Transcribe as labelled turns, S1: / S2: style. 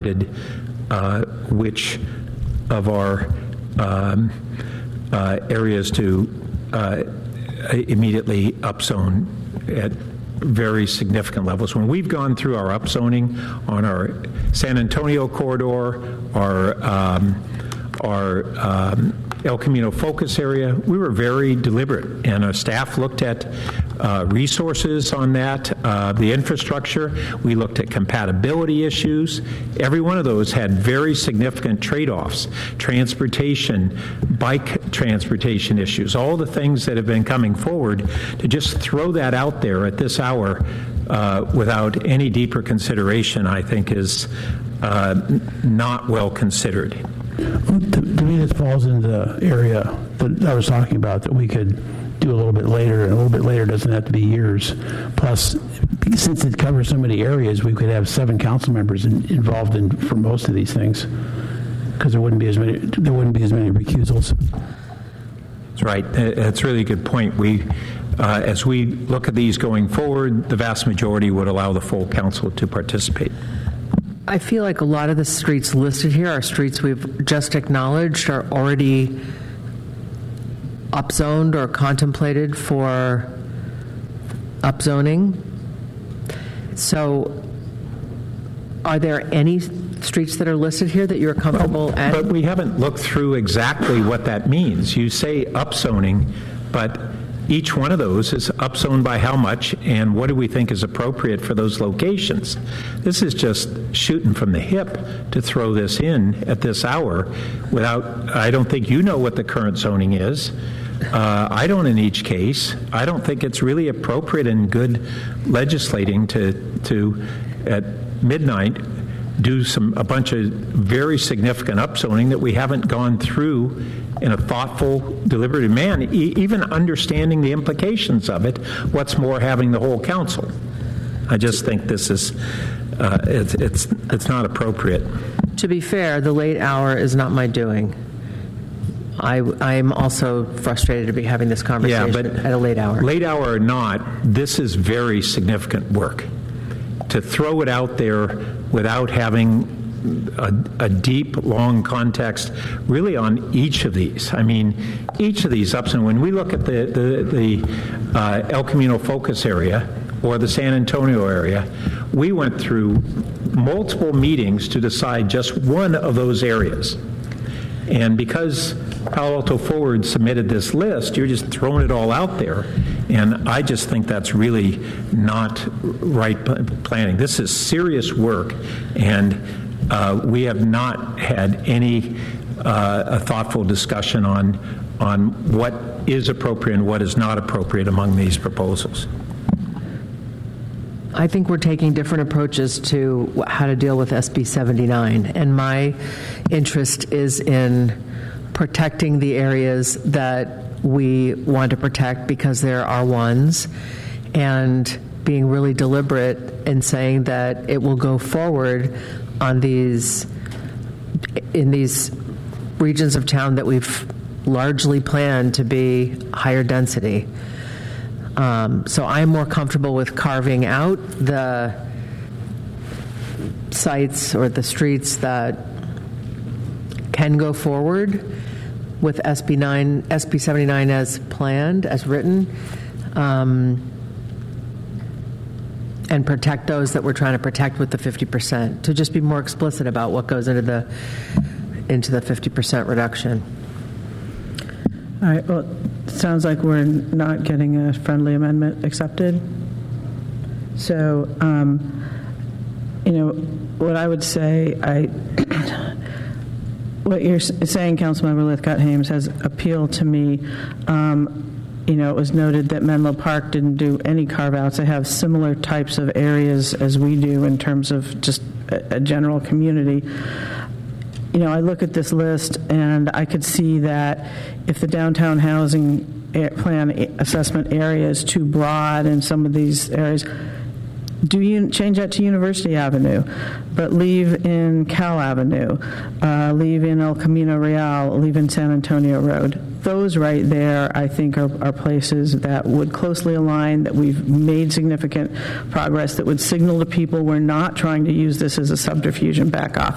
S1: decided which of our areas to immediately upzone at very significant levels. When we've gone through our upzoning on our San Antonio corridor, our El Camino focus area, we were very deliberate, and our staff looked at resources on that, the infrastructure. We looked at compatibility issues. Every one of those had very significant trade-offs, transportation, bike transportation issues, all the things that have been coming forward. To just throw that out there at this hour without any deeper consideration, I think is not well considered.
S2: To me, this falls into the area that I was talking about, that we could do a little bit later, and a little bit later doesn't have to be years. Plus, since it covers so many areas, we could have 7 council members involved for most of these things, because there wouldn't be as many recusals.
S1: That's right. That's a really good point. As we look at these going forward, the vast majority would allow the full council to participate.
S3: I feel like a lot of the streets listed here are streets we've just acknowledged are already upzoned or contemplated for upzoning. So are there any streets that are listed here that you're comfortable at?
S1: But we haven't looked through exactly what that means. You say upzoning, but each one of those is upzoned by how much, and what do we think is appropriate for those locations? This is just shooting from the hip to throw this in at this hour without, I don't think you know what the current zoning is. I don't in each case. I don't think it's really appropriate and good legislating to at midnight do a bunch of very significant upzoning that we haven't gone through in a thoughtful, deliberative manner, even understanding the implications of it. What's more, having the whole council. I just think this is it's not appropriate.
S3: To be fair, the late hour is not my doing. I'm also frustrated to be having this conversation at a late hour.
S1: Late hour or not, this is very significant work. To throw it out there without having a deep, long context really on each of these. I mean, each of these ups, and when we look at the El Camino focus area or the San Antonio area, we went through multiple meetings to decide just one of those areas. And because Palo Alto Forward submitted this list, you're just throwing it all out there. And I just think that's really not right planning. This is serious work, and we have not had any a thoughtful discussion on what is appropriate and what is not appropriate among these proposals.
S3: I think we're taking different approaches to how to deal with SB 79, and my interest is in protecting the areas that we want to protect because they're our ones, and being really deliberate in saying that it will go forward on in these regions of town that we've largely planned to be higher density. So I'm more comfortable with carving out the sites or the streets that can go forward with SB 79 as planned, as written, and protect those that we're trying to protect with the 50%, to just be more explicit about what goes into the 50% reduction.
S4: All right, well, it sounds like we're not getting a friendly amendment accepted. So, what I would say, what you're saying, Councilmember Lithcott-Hames, has appealed to me. It was noted that Menlo Park didn't do any carve-outs. They have similar types of areas as we do in terms of just a general community. I look at this list and I could see that if the downtown housing plan assessment area is too broad in some of these areas, do you change that to University Avenue, but leave in Cal Avenue, leave in El Camino Real, leave in San Antonio Road? Those right there, I think, are places that would closely align, that we've made significant progress, that would signal to people we're not trying to use this as a subterfuge and back off.